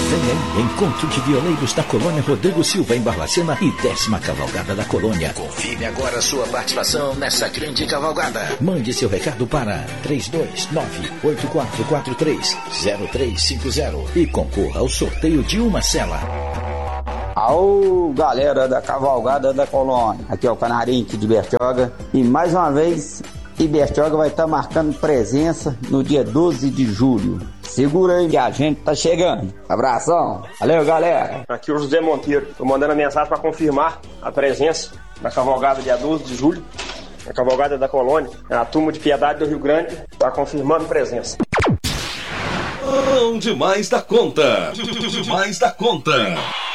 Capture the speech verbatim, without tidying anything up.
Vem aí, Encontro de Violeiros da Colônia Rodrigo Silva em Barbacena e décima Cavalgada da Colônia. Confirme agora sua participação nessa grande cavalgada. Mande seu recado para três dois nove, oito quatro quatro três, zero três cinco zero e concorra ao sorteio de uma cela. Alô, galera da Cavalgada da Colônia. Aqui é o Canarinho aqui de Bertioga. E mais uma vez, Ibertioga vai estar marcando presença no dia doze de julho. Segura aí que a gente tá chegando. Abração. Valeu, galera. Aqui é o José Monteiro. Tô mandando a mensagem para confirmar a presença na cavalgada dia doze de julho. A cavalgada da Colônia. A turma de Piedade do Rio Grande tá confirmando presença. Bom demais da conta. Demais da conta.